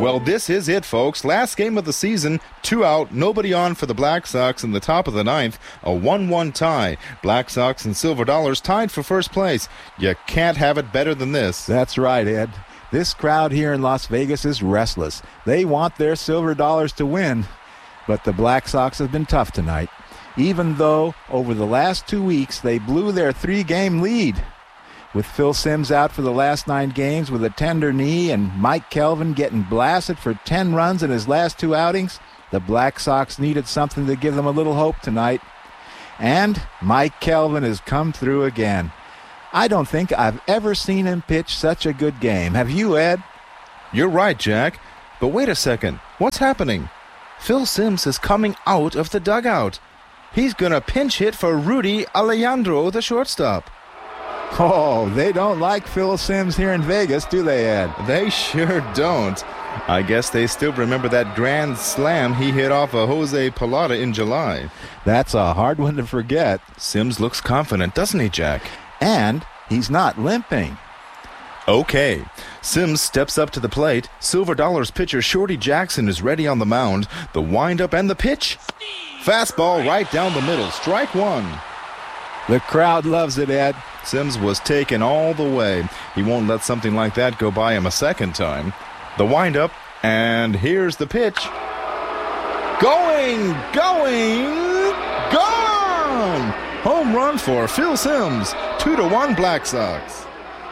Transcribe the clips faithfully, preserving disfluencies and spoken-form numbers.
Well, this is it, folks. Last game of the season, two out, nobody on for the Black Sox in the top of the ninth. A one one tie. Black Sox and Silver Dollars tied for first place. You can't have it better than this. That's right, Ed. This crowd here in Las Vegas is restless. They want their Silver Dollars to win. But the Black Sox have been tough tonight, even though over the last two weeks they blew their three-game lead. With Phil Simms out for the last nine games with a tender knee and Mike Kelvin getting blasted for ten runs in his last two outings, the Black Sox needed something to give them a little hope tonight. And Mike Kelvin has come through again. I don't think I've ever seen him pitch such a good game. Have you, Ed? You're right, Jack. But wait a second. What's happening? Phil Simms is coming out of the dugout. He's going to pinch hit for Rudy Alejandro, the shortstop. Oh, they don't like Phil Simms here in Vegas, do they, Ed? They sure don't. I guess they still remember that grand slam he hit off of Jose Pilata in July. That's a hard one to forget. Simms looks confident, doesn't he, Jack? And he's not limping. Okay. Simms steps up to the plate. Silver Dollars pitcher Shorty Jackson is ready on the mound. The windup and the pitch. Fastball right down the middle. Strike one. The crowd loves it, Ed. Simms was taken all the way. He won't let something like that go by him a second time. The windup, and here's the pitch. Going, going, gone! Home run for Phil Simms. Two to one Black Sox.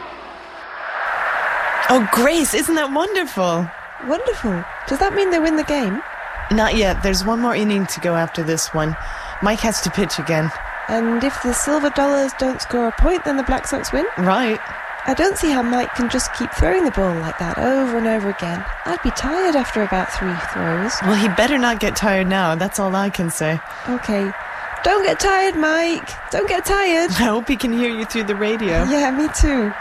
Oh, Grace, isn't that wonderful? Wonderful. Does that mean they win the game? Not yet. There's one more inning to go after this one. Mike has to pitch again. And if the Silver Dollars don't score a point, then the Black Sox win? Right. I don't see how Mike can just keep throwing the ball like that over and over again. I'd be tired after about three throws. Well, he better not get tired now. That's all I can say. Okay. Don't get tired, Mike. Don't get tired. I hope he can hear you through the radio. Yeah, me too.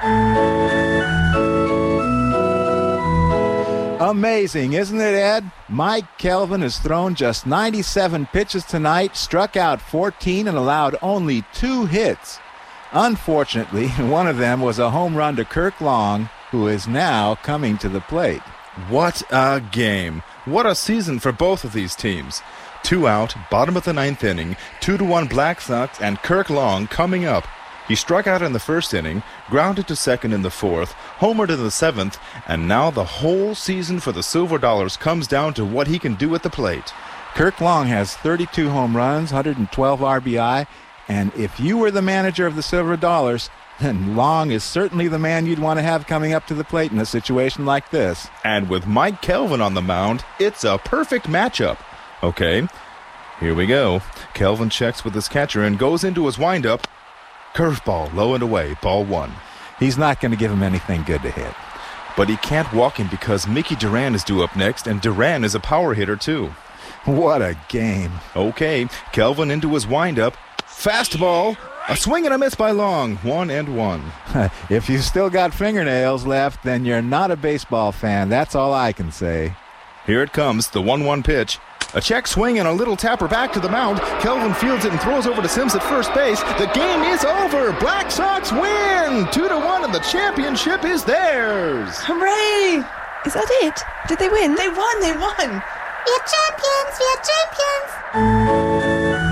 Amazing, isn't it, Ed? Mike Kelvin has thrown just ninety-seven pitches tonight, struck out fourteen, and allowed only two hits. Unfortunately, one of them was a home run to Kirk Long, who is now coming to the plate. What a game. What a season for both of these teams. Two out, bottom of the ninth inning, two to one Black Sox, and Kirk Long coming up. He struck out in the first inning, grounded to second in the fourth, homered in the seventh, and now the whole season for the Silver Dollars comes down to what he can do at the plate. Kirk Long has thirty-two home runs, one hundred twelve R B I, and if you were the manager of the Silver Dollars, then Long is certainly the man you'd want to have coming up to the plate in a situation like this. And with Mike Kelvin on the mound, it's a perfect matchup. Okay, here we go. Kelvin checks with his catcher and goes into his windup. Curveball, low and away, ball one. He's not going to give him anything good to hit. But he can't walk him because Mickey Duran is due up next, and Duran is a power hitter too. What a game. Okay, Kelvin into his windup. Fastball, a swing and a miss by Long, one and one. If you've still got fingernails left, then you're not a baseball fan. That's all I can say. Here it comes, the one one pitch. A check swing and a little tapper back to the mound. Kelvin fields it and throws over to Simms at first base. The game is over. Black Sox win! Two to one, and the championship is theirs. Hooray! Is that it? Did they win? They won, they won! We're champions, we're champions!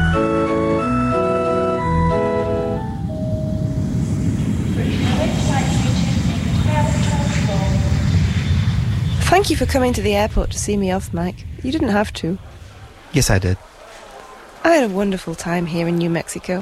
Thank you for coming to the airport to see me off, Mike. You didn't have to. Yes, I did. I had a wonderful time here in New Mexico.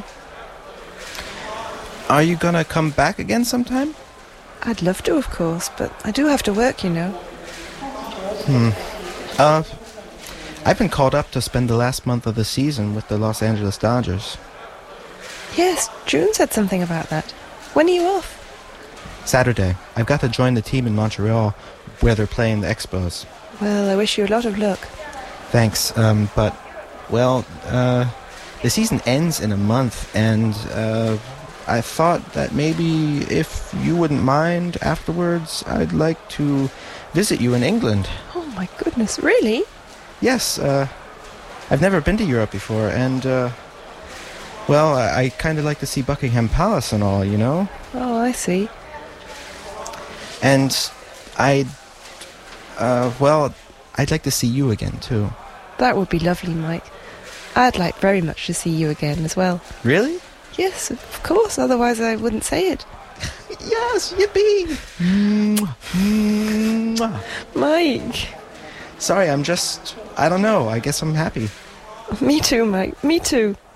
Are you gonna come back again sometime? I'd love to, of course, but I do have to work, you know. Hmm. Uh, I've been called up to spend the last month of the season with the Los Angeles Dodgers. Yes, June said something about that. When are you off? Saturday. I've got to join the team in Montreal where they're playing the Expos. Well, I wish you a lot of luck. Thanks, um, but, well, uh, the season ends in a month, and, uh, I thought that maybe if you wouldn't mind afterwards, I'd like to visit you in England. Oh my goodness, really? Yes, uh, I've never been to Europe before, and, uh, well, I, I kind of like to see Buckingham Palace and all, you know? Oh, I see. And I, Uh, well, I'd like to see you again, too. That would be lovely, Mike. I'd like very much to see you again as well. Really? Yes, of course, otherwise I wouldn't say it. Yes, yippee! Mike. Sorry, I'm just... I don't know. I guess I'm happy. Me too, Mike. Me too.